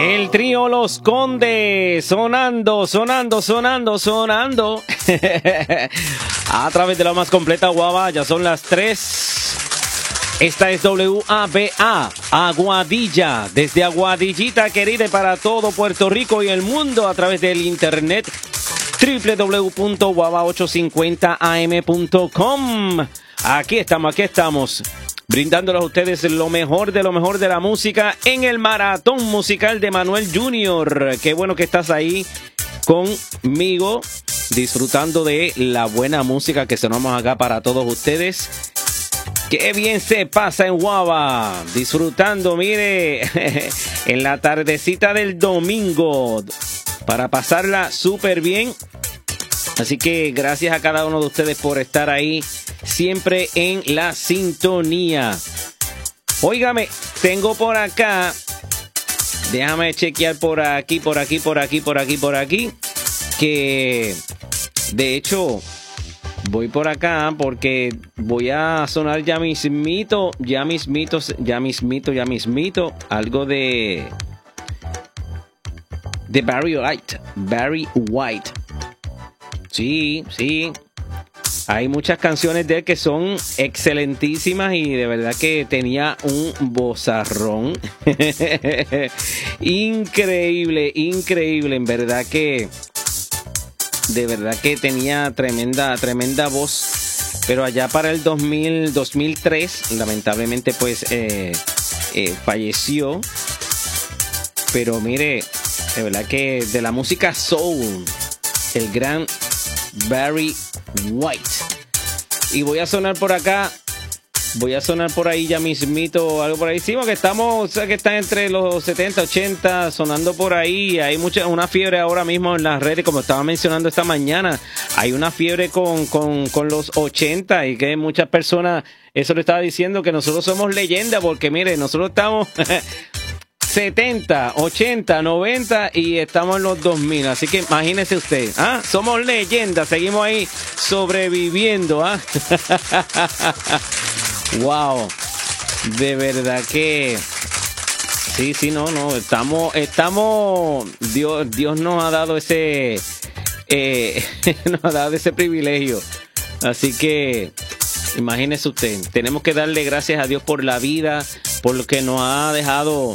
El trío Los Condes, sonando a través de la más completa guava. Ya son las 3. Esta es WABA, Aguadilla, desde Aguadillita querida, para todo Puerto Rico y el mundo a través del internet www.guava850am.com. Aquí estamos brindándoles a ustedes lo mejor de la música en el maratón musical de Manuel Jr. Qué bueno que estás ahí conmigo, disfrutando de la buena música que sonamos acá para todos ustedes. Qué bien se pasa en Guava, disfrutando, mire, en la tardecita del domingo, para pasarla súper bien. Así que gracias a cada uno de ustedes por estar ahí siempre en la sintonía. Óigame, tengo por acá, déjame chequear por aquí, que de hecho voy por acá porque voy a sonar ya mismito, algo de Barry White. Sí. Hay muchas canciones de él que son excelentísimas y de verdad que tenía un vozarrón increíble, en verdad que de verdad que tenía tremenda voz, pero allá para el 2003 lamentablemente pues falleció. Pero mire, de verdad que de la música soul, el gran Barry White. Y voy a sonar por acá, por ahí ya mismito, algo por ahí. Sí, porque estamos, que están entre los 70, 80, sonando por ahí. Hay una fiebre ahora mismo en las redes, como estaba mencionando esta mañana. Hay una fiebre con los 80 y que muchas personas, eso le estaba diciendo, que nosotros somos leyenda, porque mire, nosotros estamos 70, 80, 90 y estamos en los 2000. Así que imagínese usted, somos leyendas, seguimos ahí sobreviviendo, Wow, de verdad que sí, no, estamos, Dios nos ha dado ese privilegio. Así que imagínese usted, tenemos que darle gracias a Dios por la vida, por lo que nos ha dejado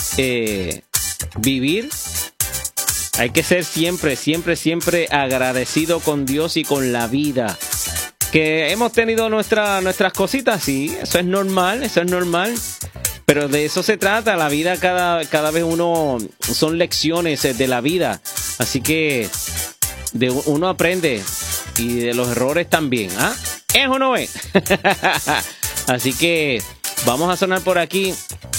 vivir. Hay que ser siempre agradecido con Dios y con la vida. Que hemos tenido nuestras cositas, sí, eso es normal, pero de eso se trata. La vida cada vez son lecciones de la vida, así que uno aprende y de los errores también, eso no es. Así que vamos a sonar por aquí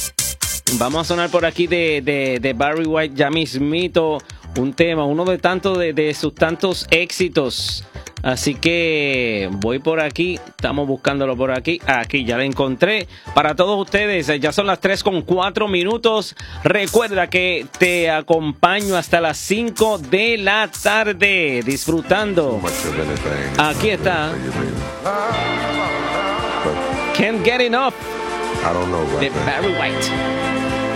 de Barry White ya mismito, un tema, uno de sus tantos éxitos. Así que voy por aquí, estamos buscándolo por aquí. Aquí ya lo encontré para todos ustedes. Ya son las 3:04. Recuerda que te acompaño hasta las 5 de la tarde disfrutando. Aquí está Can't Get Enough de Barry White.